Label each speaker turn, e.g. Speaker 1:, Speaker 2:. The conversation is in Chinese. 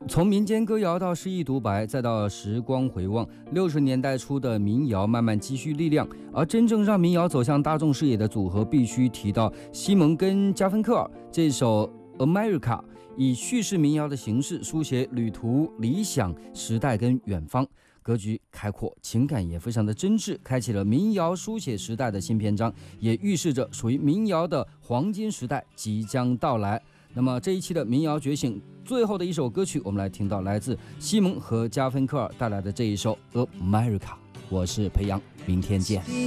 Speaker 1: 从民间歌谣到诗意独白，再到时光回望，60年代初的民谣慢慢积蓄力量。而真正让民谣走向大众视野的组合，必须提到西蒙跟加芬克尔这首《America》，以叙事民谣的形式书写旅途、理想、时代跟远方，格局开阔，情感也非常的真挚，开启了民谣书写时代的新篇章，也预示着属于民谣的黄金时代即将到来。那么这一期的民谣觉醒最后的一首歌曲，我们来听到来自西蒙和加芬克尔带来的这一首《America》。我是裴阳，明天见。